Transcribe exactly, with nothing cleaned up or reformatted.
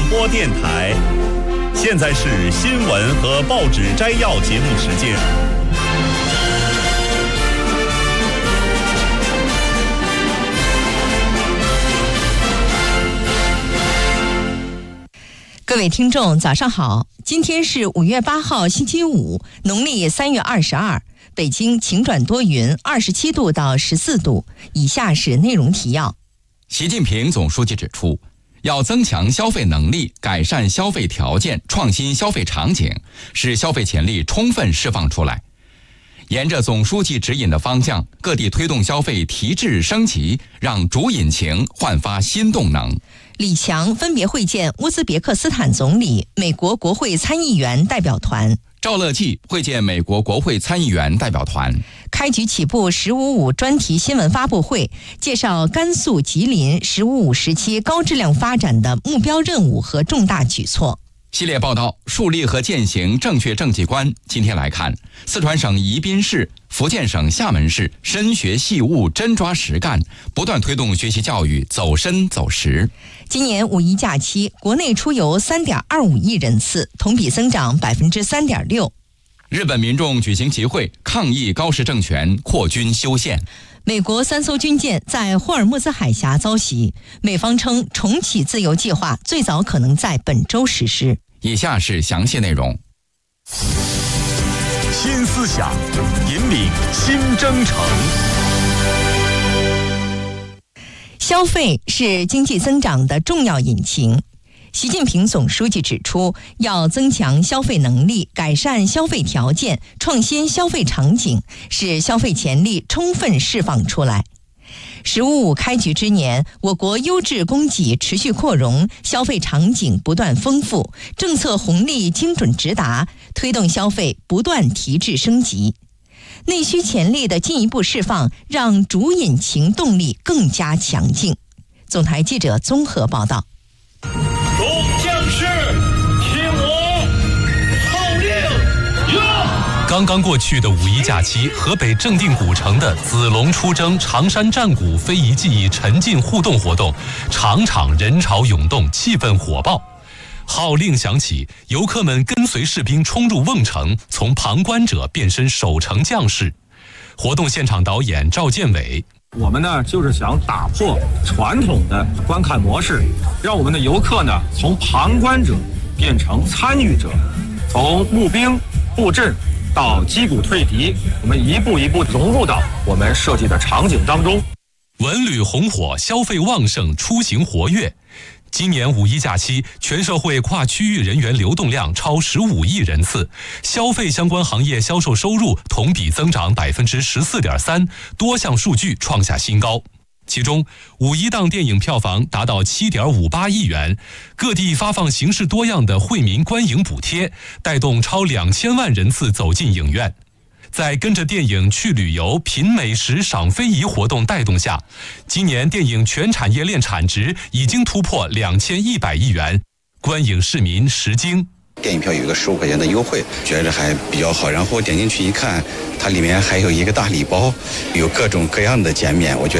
播电台。现在是新闻和报纸摘要节目时间。 各位听众早上好，今天是五月八号星期五，农历三月二十二，北京晴转多云，二十七度到十四度。以下是内容提要。 习近平总书记指出，要增强消费能力，改善消费条件，创新消费场景，使消费潜力充分释放出来。沿着总书记指引的方向，各地推动消费提质升级，让主引擎焕发新动能。 李强分别会见乌兹别克斯坦总理、美国国会参议员代表团。 赵乐际会见美国国会参议员代表团。 开局起步十五五专题新闻发布会，介绍甘肃、吉林十五五时期高质量发展的目标任务和重大举措。 系列报道树立和践行正确政绩观。今天来看，四川省宜宾市、福建省厦门市深学细悟、真抓实干，不断推动学习教育走深走实。 今年五一假期，国内出游 三点二五亿人次，同比增长 百分之三点六。 日本民众举行集会抗议高市政权扩军修宪。 美国三艘军舰在霍尔木兹海峡遭袭，美方称重启自由计划最早可能在本周实施。 以下是详细内容。 新思想引领新征程。 消费是经济增长的重要引擎。习近平总书记指出，要增强消费能力，改善消费条件，创新消费场景，使消费潜力充分释放出来。十五五开局之年，我国优质供给持续扩容，消费场景不断丰富，政策红利精准直达，推动消费不断提质升级。内需潜力的进一步释放，让主引擎动力更加强劲。总台记者综合报道。 众将士，听我号令！呀！ 刚刚过去的五一假期，河北正定古城的子龙出征、常山战鼓、非遗技艺沉浸互动活动，场场人潮涌动，气氛火爆。号令响起，游客们跟随士兵冲入瓮城，从旁观者变身守城将士。活动现场导演赵建伟。 我们呢，就是想打破传统的观看模式，让我们的游客呢，从旁观者变成参与者，从募兵布阵到击鼓退敌，我们一步一步融入到我们设计的场景当中。 文旅红火，消费旺盛，出行活跃。今年五一假期，全社会跨区域人员流动量超十五亿人次，消费相关行业销售收入同比增长百分之十四点三，多项数据创下新高。其中，五一档电影票房达到七点五八亿元，各地发放形式多样的惠民观影补贴，带动超两千万人次走进影院。在跟着电影去旅游、品美食、赏非遗活动带动下，今年电影全产业链产值已经突破两千一百亿元，观影市民食惊。 电影票有一个十五块钱的优惠，觉得还比较好。然后点进去一看，它里面还有一个大礼包，有各种各样的减免，我觉得